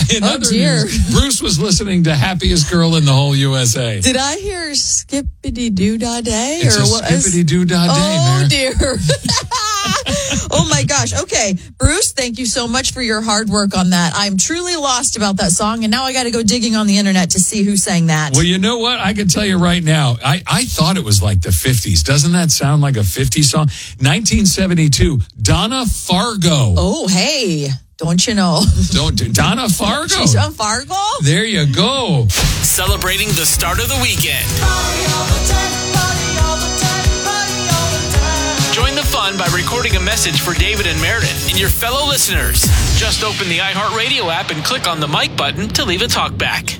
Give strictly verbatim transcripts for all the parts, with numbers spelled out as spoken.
In oh, other dear. news, Bruce was listening to Happiest Girl in the Whole U S A. Did I hear skippity-doo-dah day? It's or a what? skippity-doo-dah day, Oh, man. dear. Oh, my gosh. Okay. Bruce, thank you so much for your hard work on that. I'm truly lost about that song, and now I got to go digging on the internet to see who sang that. Well, you know what? I can tell you right now, I, I thought it was like the fifties. Doesn't that sound like a fifties song? nineteen seventy-two, Donna Fargo. Oh, hey. Don't you know? Don't do Donna Fargo. She's from Fargo? There you go. Celebrating the start of the weekend. Join the fun by recording a message for David and Meredith and your fellow listeners. Just open the iHeartRadio app and click on the mic button to leave a talkback.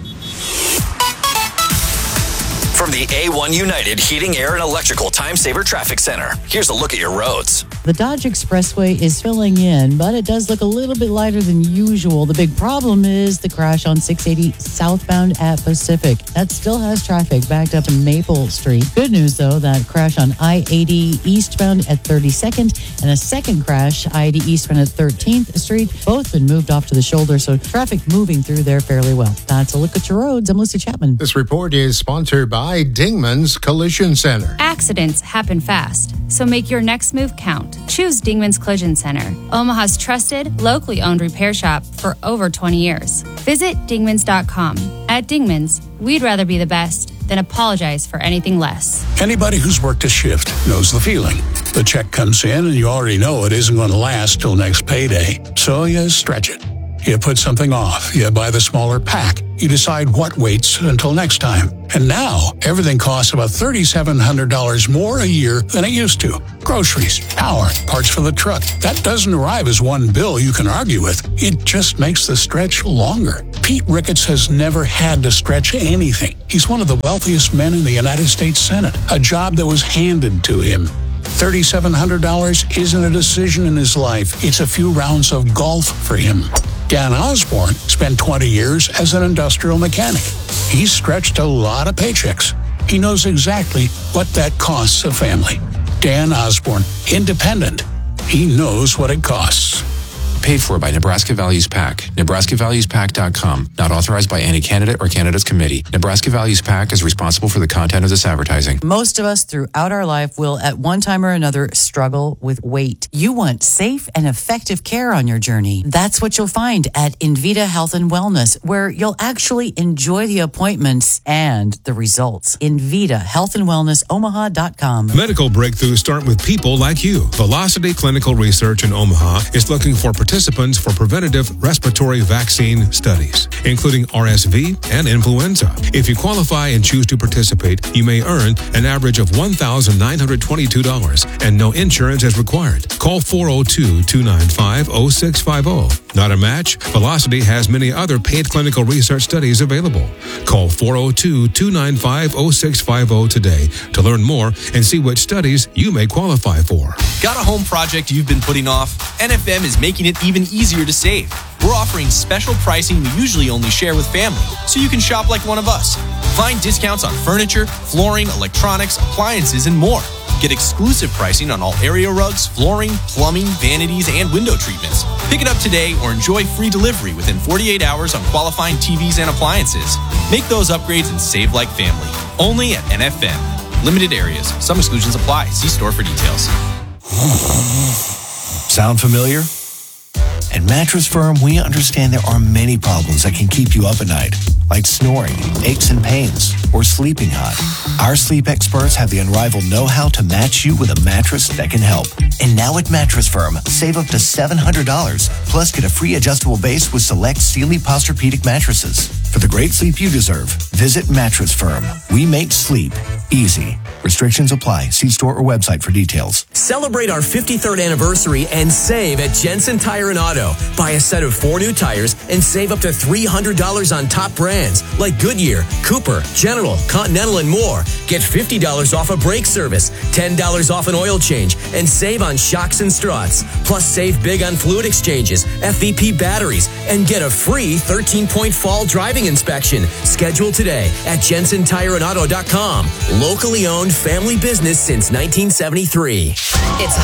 From the A one United Heating, Air, and Electrical Time Saver Traffic Center, here's a look at your roads. The Dodge Expressway is filling in, but it does look a little bit lighter than usual. The big problem is the crash on six eighty southbound at Pacific. That still has traffic backed up to Maple Street. Good news, though, that crash on I eighty eastbound at thirty-second and a second crash, I eighty eastbound at thirteenth Street, both been moved off to the shoulder, so traffic moving through there fairly well. That's a look at your roads. I'm Lucy Chapman. This report is sponsored by Dingman's Collision Center. Accidents happen fast, so make your next move count. Choose Dingman's Collision Center, Omaha's trusted, locally owned repair shop for over twenty years. Visit dingmans dot com. At Dingman's, we'd rather be the best than apologize for anything less. Anybody who's worked a shift knows the feeling. The check comes in and you already know it isn't going to last till next payday, so you stretch it. You put something off. You buy the smaller pack. You decide what waits until next time. And now, everything costs about three thousand seven hundred dollars more a year than it used to. Groceries, power, parts for the truck. That doesn't arrive as one bill you can argue with. It just makes the stretch longer. Pete Ricketts has never had to stretch anything. He's one of the wealthiest men in the United States Senate, a job that was handed to him. three thousand seven hundred dollars isn't a decision in his life. It's a few rounds of golf for him. Dan Osborne spent twenty years as an industrial mechanic. He's stretched a lot of paychecks. He knows exactly what that costs a family. Dan Osborne, independent. He knows what it costs. Paid for by Nebraska Values PAC. Nebraska Values P A C dot com. Not authorized by any candidate or candidate's committee. Nebraska Values PAC is responsible for the content of this advertising. Most of us throughout our life will at one time or another struggle with weight. You want safe and effective care on your journey. That's what you'll find at Invita Health and Wellness, where you'll actually enjoy the appointments and the results. Invita Health and Wellness Omaha dot com. Medical breakthroughs start with people like you. Velocity Clinical Research in Omaha is looking for participants for preventative respiratory vaccine studies, including R S V and influenza. If you qualify and choose to participate, you may earn an average of one thousand nine hundred twenty-two dollars, and no insurance is required. Call four oh two, two nine five, oh six five oh. Not a match? Velocity has many other paid clinical research studies available. Call four oh two, two nine five, oh six five oh today to learn more and see which studies you may qualify for. Got a home project you've been putting off? N F M is making it even easier to save. We're offering special pricing we usually only share with family, so you can shop like one of us. Find discounts on furniture, flooring, electronics, appliances, and more. Get exclusive pricing on all area rugs, flooring, plumbing, vanities, and window treatments. Pick it up today or enjoy free delivery within forty-eight hours on qualifying T Vs and appliances. Make those upgrades and save like family. Only at N F M. Limited areas. Some exclusions apply. See store for details. Sound familiar? At Mattress Firm, we understand there are many problems that can keep you up at night, like snoring, aches and pains, or sleeping hot. Our sleep experts have the unrivaled know-how to match you with a mattress that can help. And now at Mattress Firm, save up to seven hundred dollars, plus get a free adjustable base with select Sealy Posturepedic mattresses. For the great sleep you deserve, visit Mattress Firm. We make sleep easy. Restrictions apply. See store or website for details. Celebrate our fifty-third anniversary and save at Jensen Tire and Auto. Buy a set of four new tires and save up to three hundred dollars on top brands like Goodyear, Cooper, General, Continental, and more. Get fifty dollars off a brake service, ten dollars off an oil change, and save on shocks and struts. Plus, save big on fluid exchanges, F V P batteries, and get a free thirteen-point fall driving inspection. Schedule today at Jensen Tire and Auto dot com. Locally owned family business since nineteen seventy-three. It's